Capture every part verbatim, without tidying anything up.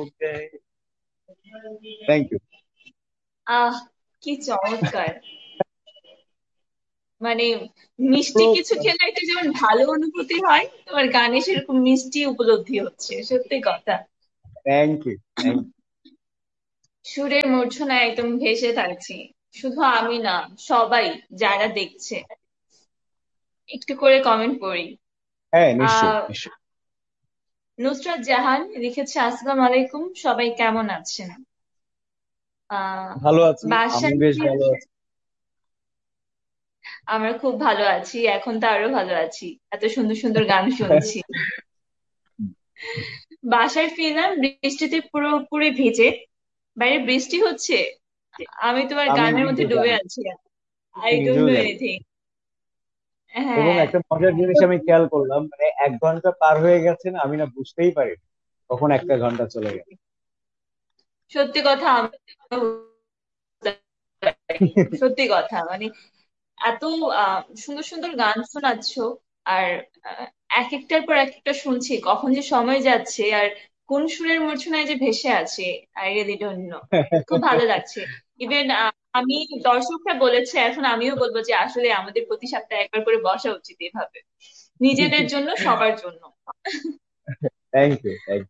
Thank you. আহ কি চমৎকার! মানে মিষ্টি কিছু খেলে একটা যেমন ভালো অনুভূতি হয়, তোমার গানে সেরকম মিষ্টি উপলব্ধি হচ্ছে, সত্যি কথা। থ্যাংক ইউ, থ্যাংক সুরের মূর্ছনায় একদম ভেসে থাকছি, শুধু আমি না, সবাই যারা দেখছে। একটু করে কমেন্ট পড়ি। হ্যাঁ, নিশ্চয়ই আহ নিশ্চয়ই। নুসরাত জাহান লিখেছে, আসসালামু আলাইকুম, সবাই কেমন আছেন? আহ ভালো আছি, আমি বাসায় বেশ ফির- ভালো আছি। আমরা খুব ভালো আছি, এখন তো আরো ভালো আছি, এত সুন্দর সুন্দর গান শুনছি। বাসায় ফিরলাম বৃষ্টিতে পুরোপুরি ভিজে, বাইরে বৃষ্টি হচ্ছে, আমি তোমার আমি গানের মধ্যে নিজেও ডুবে জানি, আছি। আই আমি ডোন্ট নিজেও নো জানি। এনিথিং। এবং হ্যাঁ, একটা মজার জিনিস আমি খেয়াল করলাম, মানে এক ঘন্টা পার হয়ে গেছে না, আমি না বুঝতেই পারি কখন একটা ঘন্টা চলে গেল। সত্যি কথা, আমি সত্যি কথা মানে এত আহ, সুন্দর সুন্দর গান শোনাচ্ছ, আর আহ, এক একটার পর এক একটা শুনছি, কখন যে সময় যাচ্ছে আর কোন সুরের মূর্ছনায় যে ভেসে আছে, আই রিয়েলি ডোন্ট নো। খুব ভালো লাগছে। ইভেন আমি, দর্শকরা বলেছে, এখন আমিও বলবো যে আসলে আমাদের প্রতি সপ্তাহে একবার করে বসা উচিত এভাবে, নিজেদের জন্য, সবার জন্য। থ্যাংক ইউ, থ্যাংক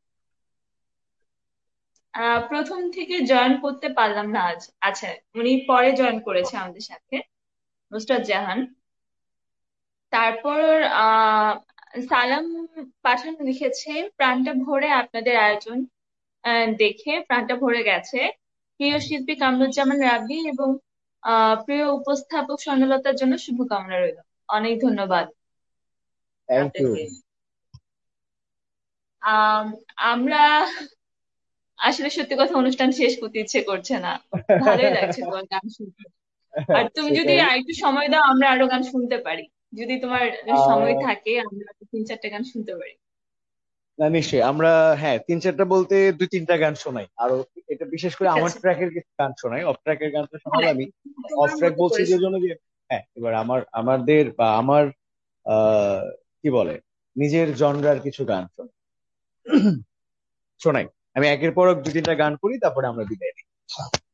আহ প্রথম থেকে জয়েন করতে পারলাম না আজ। আচ্ছা, উনি পরে জয়েন করেছে আমাদের সাথে, নুসরাত জাহান। তারপর আহ সালাম পাঠান লিখেছে, প্রাণটা ভরে আপনাদের আয়োজন আহ, দেখে প্রাণটা ভরে গেছে। প্রিয় শিল্পী কামরুজ্জামান রাব্বি এবং আহ প্রিয় উপস্থাপক স্বর্ণলতার জন্য শুভকামনা রইল। অনেক ধন্যবাদ থ্যাংক ইউ। আপনাকে। আম, আমরা আসলে সত্যি কথা, অনুষ্ঠান শেষ করতে ইচ্ছে করছে না, ভালোই লাগছে তোমার গান শুনতে। আর তুমি যদি সেটাই। আরেকটু সময় দাও, আমরা আরো গান শুনতে পারি, যদি তোমার সময় আহ থাকে, আমরা তিন চারটে গান শুনতে পারি। না, নিশ্চয়ই আমরা, হ্যাঁ, তিন চারটা বলতে দুই তিনটা গান শোনাই আরো। এটা বিশেষ করে ঠিক আমার আছে। ট্র্যাকের কিছু গান শোনাই, অফ ট্র্যাকের গানটা শোনালে হ্যাঁ, আমি। অফ তোমার ট্র্যাক মতো বলছি করে যে শোনো। জন্য যে, হ্যাঁ, এবার আমার আমাদের বা আমার আহ কি বলে, নিজের জনরার কিছু গান শোনাই। শোনাই আমি একের পর এক দুই তিনটা গান করি, তারপরে আমরা বিদায় নিই।